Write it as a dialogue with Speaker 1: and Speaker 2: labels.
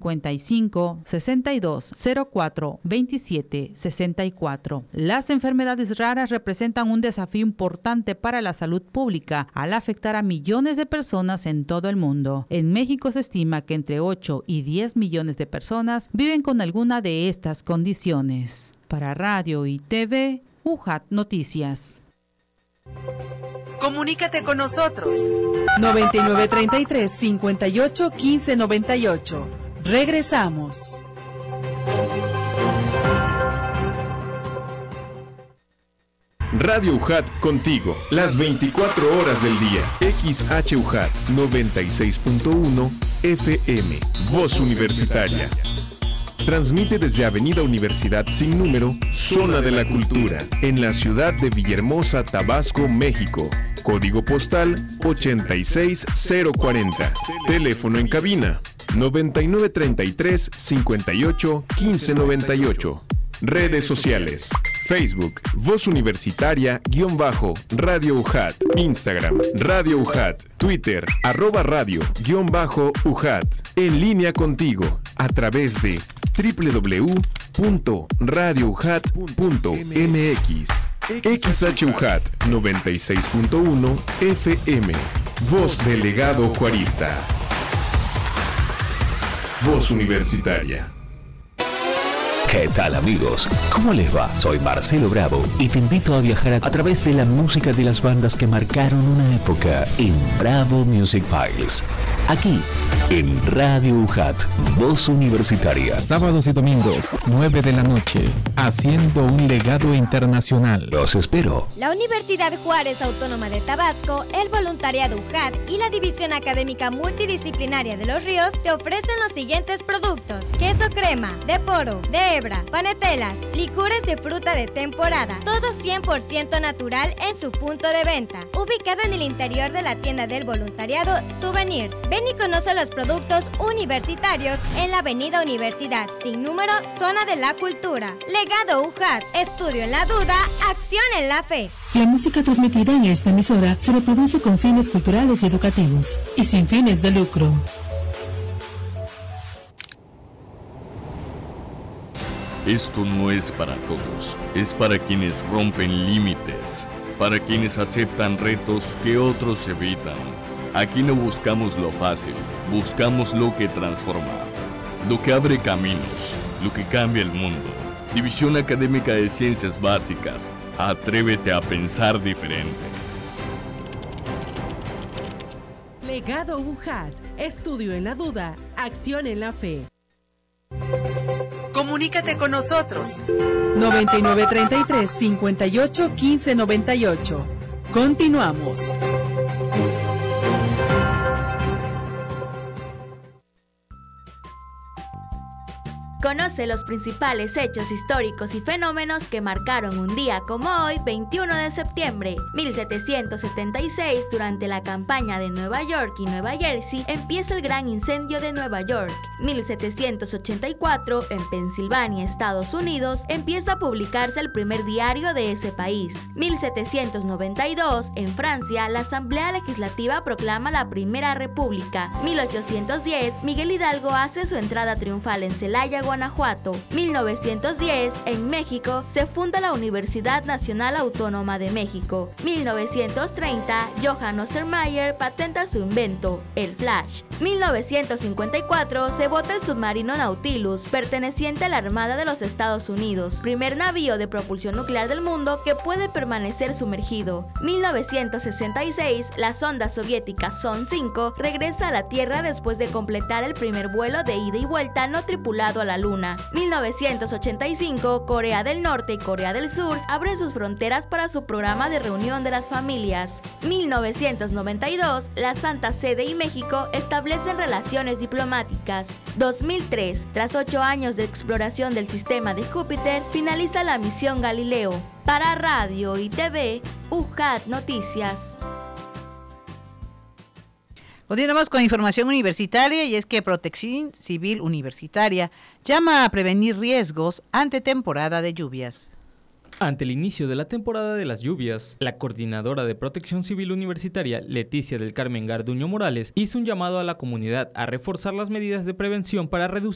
Speaker 1: 55 62 04 27 64. Las enfermedades raras representan un desafío importante para la salud pública al afectar a millones de personas en todo el mundo. En México se estima que entre 8 y 10 millones de personas viven con alguna de estas condiciones. Para Radio y TV, UJAT Noticias.
Speaker 2: Comunícate con nosotros.
Speaker 3: 9933 58 15 98. Regresamos.
Speaker 4: Radio UJAT contigo, las 24 horas del día. XHUJAT 96.1 FM, Voz Universitaria. Transmite desde Avenida Universidad Sin Número, Zona de la Cultura, en la ciudad de Villahermosa, Tabasco, México. Código postal 86040. Teléfono en cabina 9933 58 15 98. Redes sociales: Facebook, Voz Universitaria _Radio UJAT, Instagram, Radio UJAT, Twitter, @radio_UJAT. En línea contigo, a través de www.radiouJAT.mx. XHUJAT 96.1 FM, Voz del Legado Juarista. Voz Universitaria.
Speaker 5: ¿Qué tal, amigos? ¿Cómo les va? Soy Marcelo Bravo y te invito a viajar a través de la música de las bandas que marcaron una época en Bravo Music Files. Aquí, en Radio UJAT, Voz Universitaria.
Speaker 6: Sábados y domingos, 9 de la noche, haciendo un legado internacional.
Speaker 5: Los espero.
Speaker 7: La Universidad Juárez Autónoma de Tabasco, el Voluntariado UJAT y la División Académica Multidisciplinaria de Los Ríos te ofrecen los siguientes productos: queso crema, de poro, de hebra, panetelas, licores de fruta de temporada, todo 100% natural en su punto de venta, ubicado en el interior de la tienda del Voluntariado Souvenirs. Ven y conoce los productos universitarios en la Avenida Universidad Sin Número, Zona de la Cultura. Legado UJAT, estudio en la duda, acción en la fe.
Speaker 8: La música transmitida en esta emisora se reproduce con fines culturales y educativos y sin fines de lucro.
Speaker 9: Esto no es para todos, es para quienes rompen límites, para quienes aceptan retos que otros evitan. Aquí no buscamos lo fácil, buscamos lo que transforma, lo que abre caminos, lo que cambia el mundo. División Académica de Ciencias Básicas, atrévete a pensar diferente.
Speaker 3: Legado UJAT, estudio en la duda, acción en la fe.
Speaker 2: Comunícate con nosotros.
Speaker 3: 9933 58 15 98. Continuamos.
Speaker 10: Conoce los principales hechos históricos y fenómenos que marcaron un día como hoy, 21 de septiembre. 1776, durante la campaña de Nueva York y Nueva Jersey, empieza el Gran Incendio de Nueva York. 1784, en Pensilvania, Estados Unidos, empieza a publicarse el primer diario de ese país. 1792, en Francia, la Asamblea Legislativa proclama la Primera República. 1810, Miguel Hidalgo hace su entrada triunfal en Celaya, Guanajuato. 1910, en México, se funda la Universidad Nacional Autónoma de México. 1930, Johann Ostermayer patenta su invento, el flash. 1954, se bota el submarino Nautilus, perteneciente a la Armada de los Estados Unidos, primer navío de propulsión nuclear del mundo que puede permanecer sumergido. 1966, la sonda soviética Son 5 regresa a la Tierra después de completar el primer vuelo de ida y vuelta no tripulado a la Luna. 1985, Corea del Norte y Corea del Sur abren sus fronteras para su programa de reunión de las familias. 1992, la Santa Sede y México establecen relaciones diplomáticas. 2003, tras 8 años de exploración del sistema de Júpiter, finaliza la misión Galileo. Para Radio y TV, UJAT Noticias.
Speaker 11: Continuamos con información universitaria y es que Protección Civil Universitaria llama a prevenir riesgos ante temporada de lluvias.
Speaker 12: Ante el inicio de la temporada de las lluvias, la coordinadora de Protección Civil Universitaria, Leticia del Carmen Garduño Morales, hizo un llamado a la comunidad a reforzar las medidas de prevención para reducir